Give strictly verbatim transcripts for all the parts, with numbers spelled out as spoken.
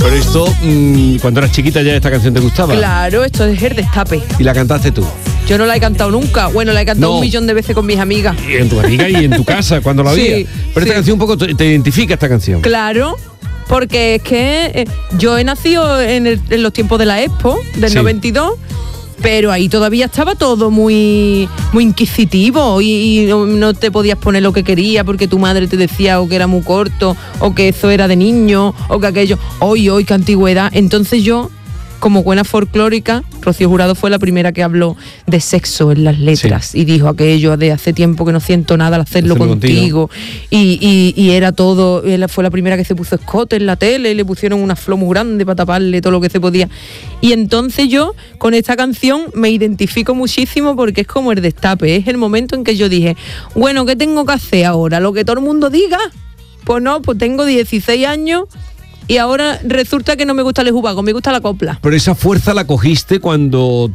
Pero esto, mmm, cuando eras chiquita ya esta canción te gustaba. Claro, esto es el destape. ¿Y la cantaste tú? Yo no la he cantado nunca. Bueno, la he cantado no. un millón de veces con mis amigas. Y en tu amiga y en tu casa, cuando la había. Sí, Pero sí. esta canción un poco te, te identifica esta canción. Claro, porque es que eh, yo he nacido en, el, en los tiempos de la Expo, del sí. noventa y dos, pero ahí todavía estaba todo muy muy inquisitivo y, y no, no te podías poner lo que querías porque tu madre te decía o que era muy corto o que eso era de niño o que aquello. Hoy, hoy, qué antigüedad. Entonces yo, como buena folclórica, Rocío Jurado fue la primera que habló de sexo en las letras sí. y dijo aquello de hace tiempo que no siento nada al hacerlo, hacerlo contigo, contigo. Y, y, y era todo, ella fue la primera que se puso escote en la tele y le pusieron una flor muy grande para taparle todo lo que se podía. Y entonces yo con esta canción me identifico muchísimo porque es como el destape, es el momento en que yo dije, bueno, ¿qué tengo que hacer ahora? ¿Lo que todo el mundo diga? Pues no, pues tengo dieciséis años y ahora resulta que no me gusta el jubago, me gusta la copla. Pero esa fuerza la cogiste cuando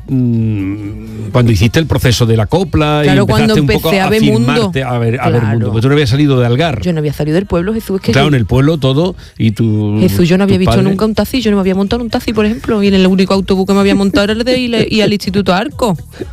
mmm, cuando hiciste el proceso de la copla. Claro, y cuando un empecé poco a, a ver mundo. A ver, a claro. ver mundo. Porque tú no habías salido de Algar. Yo no había salido del pueblo, Jesús. Es que claro, yo, en el pueblo todo y tu Jesús, yo no había visto padre. nunca un taxi, yo no me había montado en un taxi, por ejemplo, y en el único autobús que me había montado era el de ir, ir al Instituto Arco.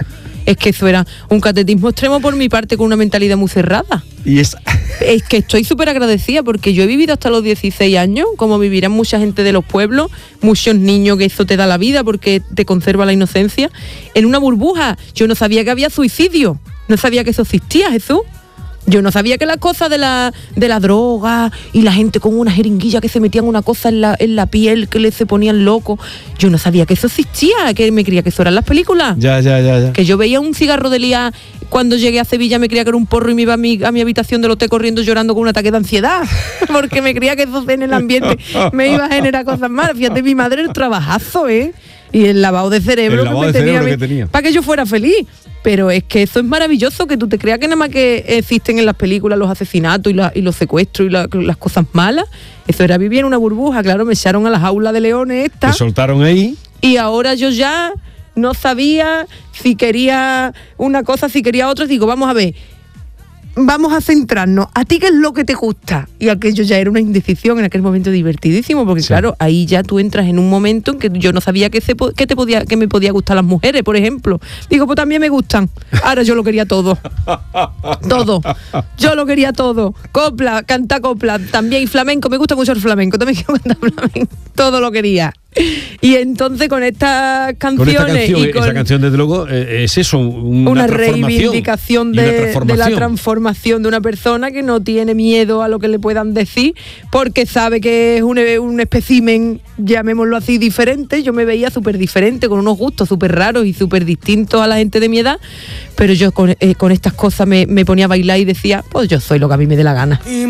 Es que eso era un catetismo extremo por mi parte con una mentalidad muy cerrada. Y es... es que estoy súper agradecida porque yo he vivido hasta los dieciséis años, como vivirán mucha gente de los pueblos, muchos niños, que eso te da la vida porque te conserva la inocencia, en una burbuja. Yo no sabía que había suicidio, no sabía que eso existía, Jesús. Yo no sabía que las cosas de la, de la droga y la gente con una jeringuilla que se metían una cosa en la, en la piel que le se ponían locos. Yo no sabía que eso existía, que me creía que eso eran las películas. Ya, ya, ya, ya. Que yo veía un cigarro de lía cuando llegué a Sevilla, me creía que era un porro y me iba a mi, a mi habitación del hotel corriendo llorando con un ataque de ansiedad. Porque me creía que eso en el ambiente me iba a generar cosas malas. Fíjate, mi madre el trabajazo, ¿eh? Y el lavado de cerebro, lavado que, me de tenía, cerebro que tenía para que yo fuera feliz. Pero es que eso es maravilloso, que tú te creas que nada más que existen en las películas los asesinatos y, la, y los secuestros y la, las cosas malas. Eso era vivir en una burbuja. Claro, me echaron a la jaula de leones esta. Te soltaron ahí. Y ahora yo ya no sabía si quería una cosa, si quería otra. Digo, vamos a ver, vamos a centrarnos. ¿A ti qué es lo que te gusta? Y aquello ya era una indecisión en aquel momento divertidísimo, porque sí. claro, ahí ya tú entras en un momento en que yo no sabía que, se, que, te podía, que me podía gustar las mujeres, por ejemplo. Digo, pues también me gustan. Ahora yo lo quería todo. Todo. Yo lo quería todo. Copla, canta copla, también. Y flamenco, me gusta mucho el flamenco. También quiero cantar flamenco. Todo lo quería. Y entonces con estas canciones con esta canción, y con esa canción desde luego eh, es eso, una, una reivindicación de, de la transformación de una persona que no tiene miedo a lo que le puedan decir porque sabe que es un, un espécimen, llamémoslo así, diferente. Yo me veía súper diferente, con unos gustos súper raros y súper distintos a la gente de mi edad, pero yo con, eh, con estas cosas me, me ponía a bailar y decía, pues yo soy lo que a mí me dé la gana.